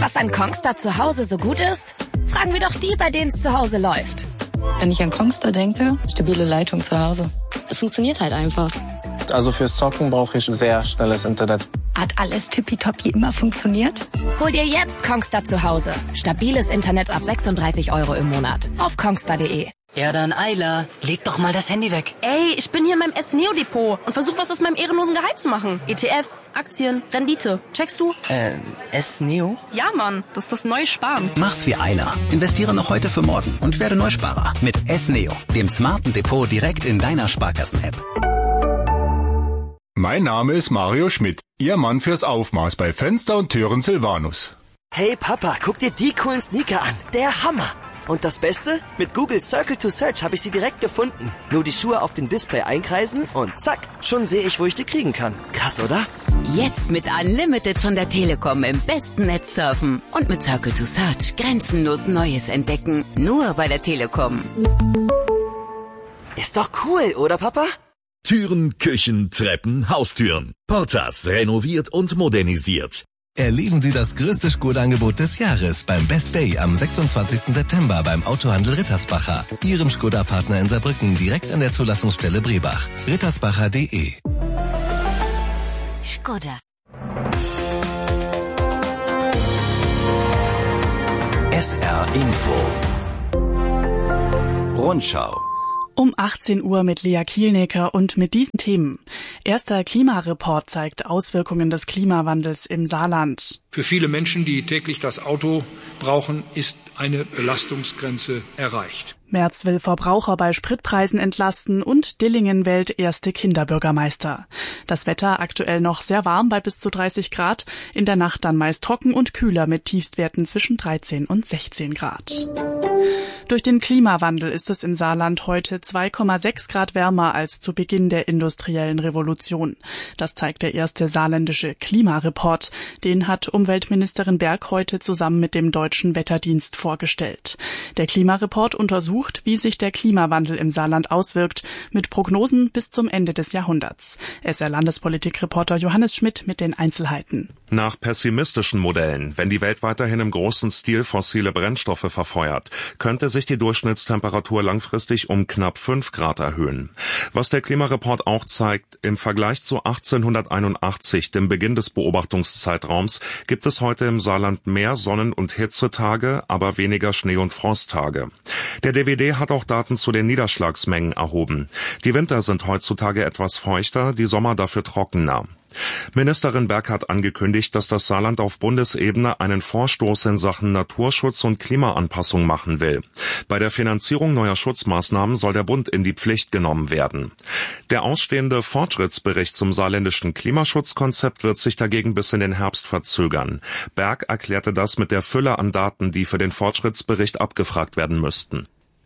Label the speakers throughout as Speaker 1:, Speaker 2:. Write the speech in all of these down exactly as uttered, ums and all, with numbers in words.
Speaker 1: Was an Kongstar zu Hause so gut ist? Fragen wir doch die, bei denen es zu Hause läuft.
Speaker 2: Wenn ich an Kongstar denke, stabile Leitung zu Hause. Es funktioniert halt einfach.
Speaker 3: Also fürs Zocken brauche ich sehr schnelles Internet.
Speaker 2: Hat alles tippitoppi immer funktioniert?
Speaker 1: Hol dir jetzt Kongstar zu Hause. Stabiles Internet ab sechsunddreißig Euro im Monat. Auf kongstar punkt de.
Speaker 4: Ja dann, Ayla, leg doch mal das Handy weg.
Speaker 5: Ey, ich bin hier in meinem S-Neo-Depot und versuch was aus meinem ehrenlosen Gehalt zu machen. E T Fs, Aktien, Rendite. Checkst du?
Speaker 4: Äh, S-Neo?
Speaker 5: Ja, Mann, das ist das neue Sparen.
Speaker 6: Mach's wie Ayla. Investiere noch heute für morgen und werde Neusparer mit S-Neo, dem smarten Depot direkt in deiner Sparkassen-App.
Speaker 7: Mein Name ist Mario Schmidt, Ihr Mann fürs Aufmaß bei Fenster und Türen Silvanus.
Speaker 8: Hey Papa, guck dir die coolen Sneaker an. Der Hammer. Und das Beste? Mit Google Circle to Search habe ich sie direkt gefunden. Nur die Schuhe auf dem Display einkreisen und zack, schon sehe ich, wo ich die kriegen kann. Krass, oder?
Speaker 9: Jetzt mit Unlimited von der Telekom im besten Netz surfen und mit Circle to Search grenzenlos Neues entdecken. Nur bei der Telekom.
Speaker 8: Ist doch cool, oder Papa?
Speaker 10: Türen, Küchen, Treppen, Haustüren. Portas renoviert und modernisiert.
Speaker 11: Erleben Sie das größte Skoda-Angebot des Jahres beim Best Day am sechsundzwanzigsten September beim Autohandel Rittersbacher, Ihrem Skoda-Partner in Saarbrücken, direkt an der Zulassungsstelle Brebach. rittersbacher punkt de.
Speaker 9: Skoda.
Speaker 10: S R Info. Rundschau.
Speaker 12: Um achtzehn Uhr mit Lea Kielnecker und mit diesen Themen. Erster Klimareport zeigt Auswirkungen des Klimawandels im Saarland.
Speaker 13: Für viele Menschen, die täglich das Auto brauchen, ist eine Belastungsgrenze erreicht.
Speaker 12: Merz will Verbraucher bei Spritpreisen entlasten und Dillingen wählt erste Kinderbürgermeister. Das Wetter aktuell noch sehr warm bei bis zu dreißig Grad, in der Nacht dann meist trocken und kühler mit Tiefstwerten zwischen dreizehn und sechzehn Grad. Durch den Klimawandel ist es im Saarland heute zwei Komma sechs Grad wärmer als zu Beginn der industriellen Revolution. Das zeigt der erste saarländische Klimareport. Den hat Umweltministerin Berg heute zusammen mit dem Deutschen Wetterdienst vorgestellt. Der Klimareport untersucht, wie sich der Klimawandel im Saarland auswirkt, mit Prognosen bis zum Ende des Jahrhunderts. S R-Landespolitikreporter Johannes Schmidt mit den Einzelheiten.
Speaker 14: Nach pessimistischen Modellen, wenn die Welt weiterhin im großen Stil fossile Brennstoffe verfeuert, könnte sich die Durchschnittstemperatur langfristig um knapp fünf Grad erhöhen. Was der Klimareport auch zeigt, im Vergleich zu achtzehnhunderteinundachtzig, dem Beginn des Beobachtungszeitraums, gibt es heute im Saarland mehr Sonnen- und Hitzetage, aber weniger Schnee- und Frosttage. Der D W D hat auch Daten zu den Niederschlagsmengen erhoben. Die Winter sind heutzutage etwas feuchter, die Sommer dafür trockener. Ministerin Berg hat angekündigt, dass das Saarland auf Bundesebene einen Vorstoß in Sachen Naturschutz und Klimaanpassung machen will. Bei der Finanzierung neuer Schutzmaßnahmen soll der Bund in die Pflicht genommen werden. Der ausstehende Fortschrittsbericht zum saarländischen Klimaschutzkonzept wird sich dagegen bis in den Herbst verzögern. Berg erklärte das mit der Fülle an Daten, die für den Fortschrittsbericht abgefragt werden müssten.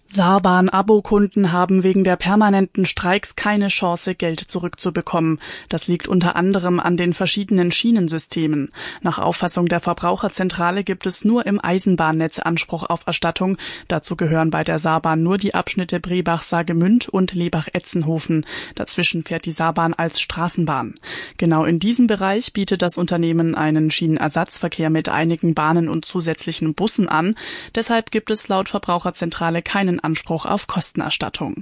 Speaker 12: Saarbahn-Abo-Kunden haben wegen der permanenten Streiks keine Chance, Geld zurückzubekommen. Das liegt unter anderem an den verschiedenen Schienensystemen. Nach Auffassung der Verbraucherzentrale gibt es nur im Eisenbahnnetz Anspruch auf Erstattung. Dazu gehören bei der Saarbahn nur die Abschnitte Brebach-Saargemünd und Lebach-Etzenhofen. Dazwischen fährt die Saarbahn als Straßenbahn. Genau in diesem Bereich bietet das Unternehmen einen Schienenersatzverkehr mit einigen Bahnen und zusätzlichen Bussen an. Deshalb gibt es laut Verbraucherzentrale keinen Anspruch auf Kostenerstattung.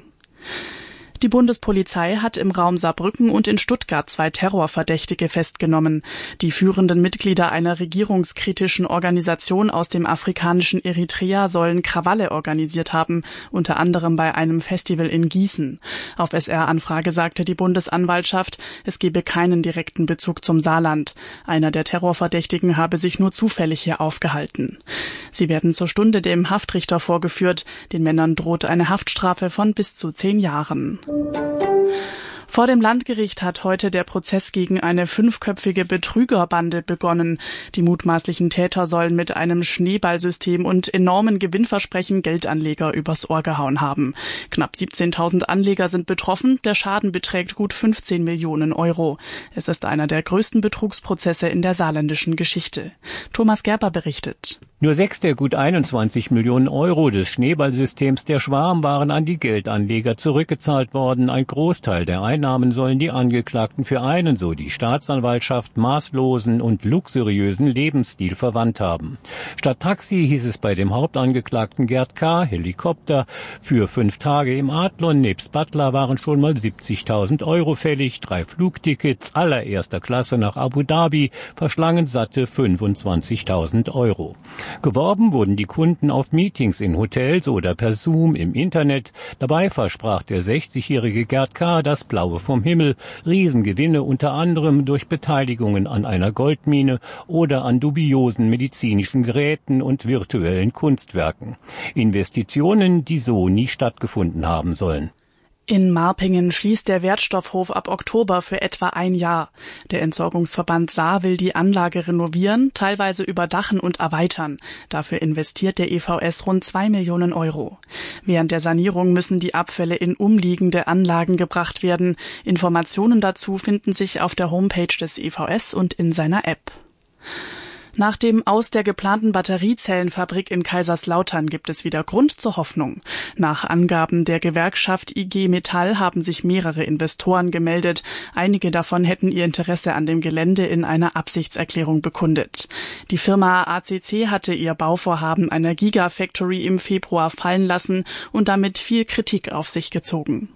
Speaker 12: Die Bundespolizei hat im Raum Saarbrücken und in Stuttgart zwei Terrorverdächtige festgenommen. Die führenden Mitglieder einer regierungskritischen Organisation aus dem afrikanischen Eritrea sollen Krawalle organisiert haben, unter anderem bei einem Festival in Gießen. Auf S R-Anfrage sagte die Bundesanwaltschaft, es gebe keinen direkten Bezug zum Saarland. Einer der Terrorverdächtigen habe sich nur zufällig hier aufgehalten. Sie werden zur Stunde dem Haftrichter vorgeführt. Den Männern droht eine Haftstrafe von bis zu zehn Jahren. Vor dem Landgericht hat heute der Prozess gegen eine fünfköpfige Betrügerbande begonnen. Die mutmaßlichen Täter sollen mit einem Schneeballsystem und enormen Gewinnversprechen Geldanleger übers Ohr gehauen haben. Knapp siebzehntausend Anleger sind betroffen. Der Schaden beträgt gut fünfzehn Millionen Euro. Es ist einer der größten Betrugsprozesse in der saarländischen Geschichte. Thomas Gerber berichtet.
Speaker 15: Nur sechs der gut einundzwanzig Millionen Euro des Schneeballsystems der Schwarm waren an die Geldanleger zurückgezahlt worden. Ein Großteil der Einnahmen sollen die Angeklagten für einen, so die Staatsanwaltschaft, maßlosen und luxuriösen Lebensstil verwandt haben. Statt Taxi hieß es bei dem Hauptangeklagten Gerd K. Helikopter. Für fünf Tage im Adlon nebst Butler waren schon mal siebzigtausend Euro fällig. Drei Flugtickets allererster Klasse nach Abu Dhabi verschlangen satte fünfundzwanzigtausend Euro. Geworben wurden die Kunden auf Meetings in Hotels oder per Zoom im Internet. Dabei versprach der sechzigjährige Gerd K. das Blaue vom Himmel, Riesengewinne unter anderem durch Beteiligungen an einer Goldmine oder an dubiosen medizinischen Geräten und virtuellen Kunstwerken. Investitionen, die so nie stattgefunden haben sollen.
Speaker 12: In Marpingen schließt der Wertstoffhof ab Oktober für etwa ein Jahr. Der Entsorgungsverband Saar will die Anlage renovieren, teilweise überdachen und erweitern. Dafür investiert der E V S rund zwei Millionen Euro. Während der Sanierung müssen die Abfälle in umliegende Anlagen gebracht werden. Informationen dazu finden sich auf der Homepage des E V S und in seiner App. Nach dem Aus der geplanten Batteriezellenfabrik in Kaiserslautern gibt es wieder Grund zur Hoffnung. Nach Angaben der Gewerkschaft I G Metall haben sich mehrere Investoren gemeldet. Einige davon hätten ihr Interesse an dem Gelände in einer Absichtserklärung bekundet. Die Firma A C C hatte ihr Bauvorhaben einer Gigafactory im Februar fallen lassen und damit viel Kritik auf sich gezogen.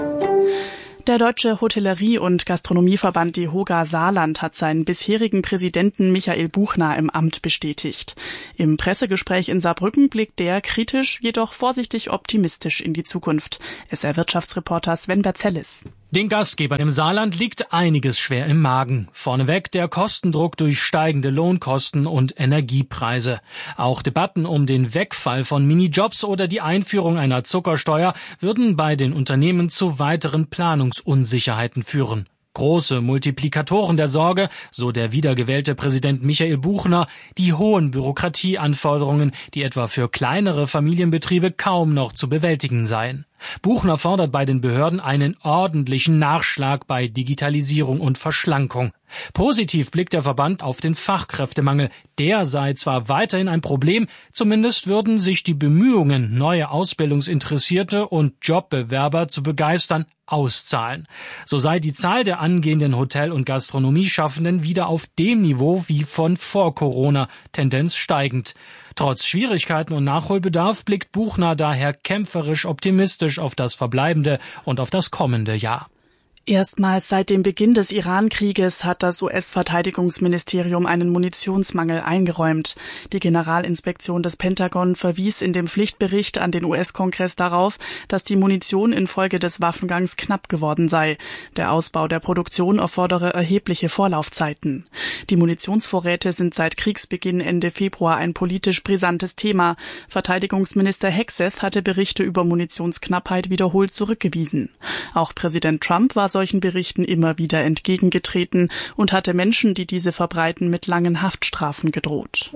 Speaker 12: Der Deutsche Hotellerie- und Gastronomieverband DEHOGA Saarland hat seinen bisherigen Präsidenten Michael Buchner im Amt bestätigt. Im Pressegespräch in Saarbrücken blickt der kritisch, jedoch vorsichtig optimistisch in die Zukunft. S R-Wirtschaftsreporter Sven Berzellis.
Speaker 16: Den Gastgebern im Saarland liegt einiges schwer im Magen. Vorneweg der Kostendruck durch steigende Lohnkosten und Energiepreise. Auch Debatten um den Wegfall von Minijobs oder die Einführung einer Zuckersteuer würden bei den Unternehmen zu weiteren Planungsunsicherheiten führen. Große Multiplikatoren der Sorge, so der wiedergewählte Präsident Michael Buchner, die hohen Bürokratieanforderungen, die etwa für kleinere Familienbetriebe kaum noch zu bewältigen seien. Buchner fordert bei den Behörden einen ordentlichen Nachschlag bei Digitalisierung und Verschlankung. Positiv blickt der Verband auf den Fachkräftemangel. Der sei zwar weiterhin ein Problem, zumindest würden sich die Bemühungen, neue Ausbildungsinteressierte und Jobbewerber zu begeistern, auszahlen. So sei die Zahl der angehenden Hotel- und Gastronomieschaffenden wieder auf dem Niveau wie von vor Corona, Tendenz steigend. Trotz Schwierigkeiten und Nachholbedarf blickt Buchner daher kämpferisch optimistisch auf das verbleibende und auf das kommende Jahr.
Speaker 12: Erstmals seit dem Beginn des Iran-Krieges hat das U S-Verteidigungsministerium einen Munitionsmangel eingeräumt. Die Generalinspektion des Pentagon verwies in dem Pflichtbericht an den U S-Kongress darauf, dass die Munition infolge des Waffengangs knapp geworden sei. Der Ausbau der Produktion erfordere erhebliche Vorlaufzeiten. Die Munitionsvorräte sind seit Kriegsbeginn Ende Februar ein politisch brisantes Thema. Verteidigungsminister Hegseth hatte Berichte über Munitionsknappheit wiederholt zurückgewiesen. Auch Präsident Trump war solchen Berichten immer wieder entgegengetreten und hatte Menschen, die diese verbreiten, mit langen Haftstrafen gedroht.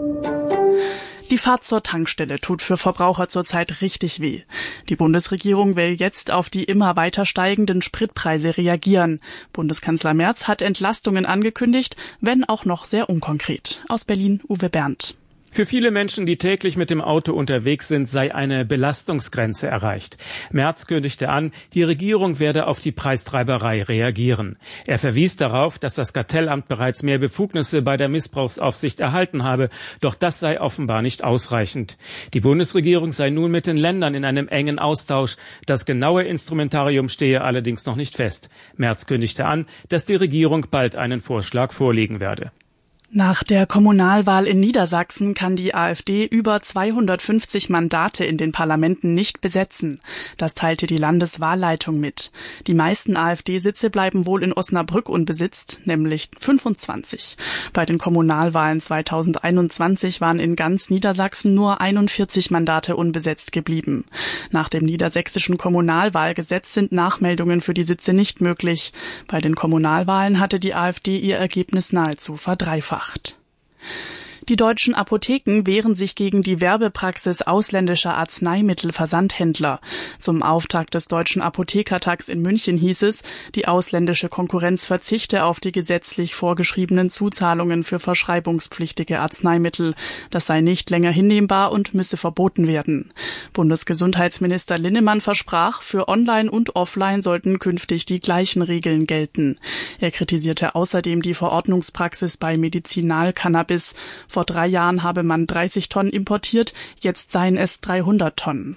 Speaker 12: Die Fahrt zur Tankstelle tut für Verbraucher zurzeit richtig weh. Die Bundesregierung will jetzt auf die immer weiter steigenden Spritpreise reagieren. Bundeskanzler Merz hat Entlastungen angekündigt, wenn auch noch sehr unkonkret. Aus Berlin Uwe Berndt.
Speaker 17: Für viele Menschen, die täglich mit dem Auto unterwegs sind, sei eine Belastungsgrenze erreicht. Merz kündigte an, die Regierung werde auf die Preistreiberei reagieren. Er verwies darauf, dass das Kartellamt bereits mehr Befugnisse bei der Missbrauchsaufsicht erhalten habe, doch das sei offenbar nicht ausreichend. Die Bundesregierung sei nun mit den Ländern in einem engen Austausch. Das genaue Instrumentarium stehe allerdings noch nicht fest. Merz kündigte an, dass die Regierung bald einen Vorschlag vorlegen werde.
Speaker 12: Nach der Kommunalwahl in Niedersachsen kann die AfD über zweihundertfünfzig Mandate in den Parlamenten nicht besetzen. Das teilte die Landeswahlleitung mit. Die meisten AfD-Sitze bleiben wohl in Osnabrück unbesetzt, nämlich fünfundzwanzig. Bei den Kommunalwahlen zweitausendeinundzwanzig waren in ganz Niedersachsen nur einundvierzig Mandate unbesetzt geblieben. Nach dem niedersächsischen Kommunalwahlgesetz sind Nachmeldungen für die Sitze nicht möglich. Bei den Kommunalwahlen hatte die AfD ihr Ergebnis nahezu verdreifacht. Die deutschen Apotheken wehren sich gegen die Werbepraxis ausländischer Arzneimittelversandhändler. Zum Auftakt des Deutschen Apothekertags in München hieß es, die ausländische Konkurrenz verzichte auf die gesetzlich vorgeschriebenen Zuzahlungen für verschreibungspflichtige Arzneimittel. Das sei nicht länger hinnehmbar und müsse verboten werden. Bundesgesundheitsminister Linnemann versprach, für Online und Offline sollten künftig die gleichen Regeln gelten. Er kritisierte außerdem die Verordnungspraxis bei Medizinalcannabis. Vor drei Jahren habe man dreißig Tonnen importiert, jetzt seien es dreihundert Tonnen.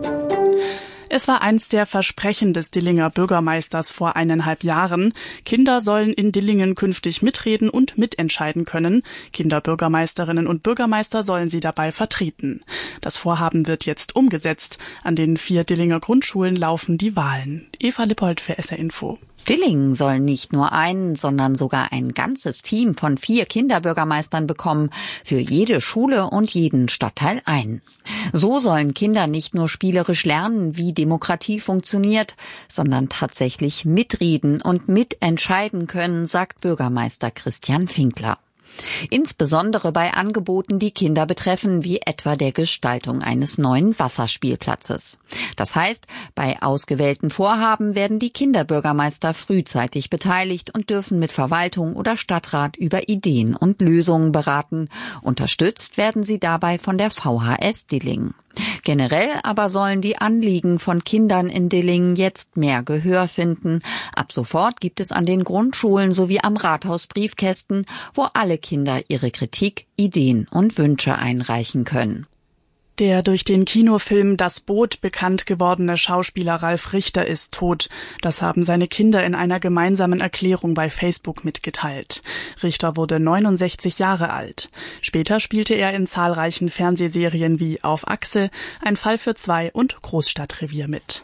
Speaker 12: Es war eins der Versprechen des Dillinger Bürgermeisters vor eineinhalb Jahren. Kinder sollen in Dillingen künftig mitreden und mitentscheiden können. Kinderbürgermeisterinnen und Bürgermeister sollen sie dabei vertreten. Das Vorhaben wird jetzt umgesetzt. An den vier Dillinger Grundschulen laufen die Wahlen. Eva Lippold für S R Info.
Speaker 18: Dillingen soll nicht nur einen, sondern sogar ein ganzes Team von vier Kinderbürgermeistern bekommen, für jede Schule und jeden Stadtteil ein. So sollen Kinder nicht nur spielerisch lernen, wie Demokratie funktioniert, sondern tatsächlich mitreden und mitentscheiden können, sagt Bürgermeister Christian Finkler. Insbesondere bei Angeboten, die Kinder betreffen, wie etwa der Gestaltung eines neuen Wasserspielplatzes. Das heißt, bei ausgewählten Vorhaben werden die Kinderbürgermeister frühzeitig beteiligt und dürfen mit Verwaltung oder Stadtrat über Ideen und Lösungen beraten. Unterstützt werden sie dabei von der V H S Dillingen. Generell aber sollen die Anliegen von Kindern in Dillingen jetzt mehr Gehör finden. Ab sofort gibt es an den Grundschulen sowie am Rathaus Briefkästen, wo alle Kinder ihre Kritik, Ideen und Wünsche einreichen können.
Speaker 12: Der durch den Kinofilm Das Boot bekannt gewordene Schauspieler Ralf Richter ist tot. Das haben seine Kinder in einer gemeinsamen Erklärung bei Facebook mitgeteilt. Richter wurde neunundsechzig Jahre alt. Später spielte er in zahlreichen Fernsehserien wie Auf Achse, Ein Fall für zwei und Großstadtrevier mit.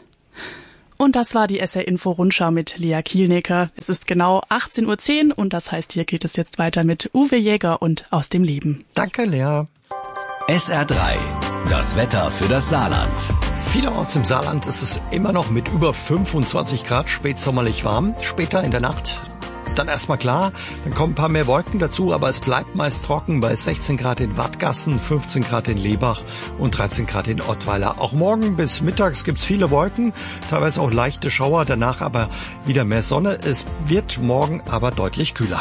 Speaker 12: Und das war die S R Info Rundschau mit Lea Kielnecker. Es ist genau achtzehn Uhr zehn und das heißt, hier geht es jetzt weiter mit Uwe Jäger und Aus dem Leben.
Speaker 19: Danke, Lea.
Speaker 10: S R drei, das Wetter für das Saarland.
Speaker 19: Vielerorts im Saarland ist es immer noch mit über fünfundzwanzig Grad spätsommerlich warm. Später in der Nacht dann erstmal klar, dann kommen ein paar mehr Wolken dazu, aber es bleibt meist trocken bei sechzehn Grad in Wattgassen, fünfzehn Grad in Lebach und dreizehn Grad in Ottweiler. Auch morgen bis mittags gibt's viele Wolken, teilweise auch leichte Schauer, danach aber wieder mehr Sonne. Es wird morgen aber deutlich kühler.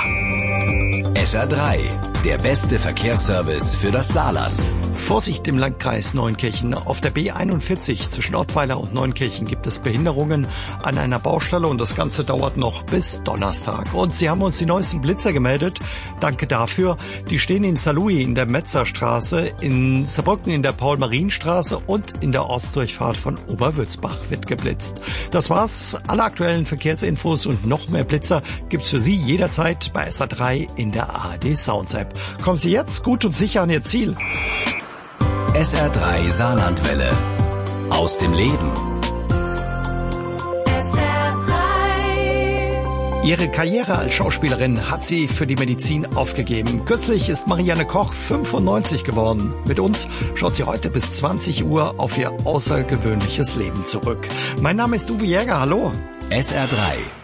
Speaker 10: S R drei, der beste Verkehrsservice für das Saarland.
Speaker 19: Vorsicht im Landkreis Neunkirchen. Auf der B einundvierzig zwischen Ottweiler und Neunkirchen gibt es Behinderungen an einer Baustelle und das Ganze dauert noch bis Donnerstag. Und Sie haben uns die neuesten Blitzer gemeldet. Danke dafür. Die stehen in Saarlouis in der Metzerstraße, in Saarbrücken in der Paul-Marien-Straße und in der Ortsdurchfahrt von Oberwürzbach wird geblitzt. Das war's. Alle aktuellen Verkehrsinfos und noch mehr Blitzer gibt's für Sie jederzeit bei S R drei in der A R D Sounds App. Kommen Sie jetzt gut und sicher an Ihr Ziel.
Speaker 10: S R drei Saarlandwelle. Aus dem Leben.
Speaker 19: Ihre Karriere als Schauspielerin hat sie für die Medizin aufgegeben. Kürzlich ist Marianne Koch fünfundneunzig geworden. Mit uns schaut sie heute bis zwanzig Uhr auf ihr außergewöhnliches Leben zurück. Mein Name ist Uwe Jäger, hallo.
Speaker 10: S R drei